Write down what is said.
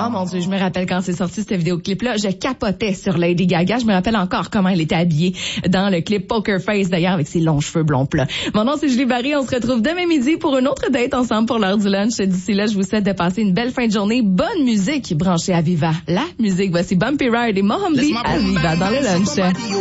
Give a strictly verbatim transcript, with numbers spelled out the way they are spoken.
Oh mon Dieu, je me rappelle quand c'est sorti cette vidéoclip-là, je capotais sur Lady Gaga. Je me rappelle encore comment elle était habillée dans le clip Poker Face, d'ailleurs, avec ses longs cheveux blonds plats. Mon nom, c'est Julie Barry. On se retrouve demain midi pour une autre date ensemble pour l'heure du lunch. D'ici là, je vous souhaite de passer une belle fin de journée. Bonne musique branchée à Viva. La musique, voici Bumpy Ride et Mohambi à Viva dans le lunch.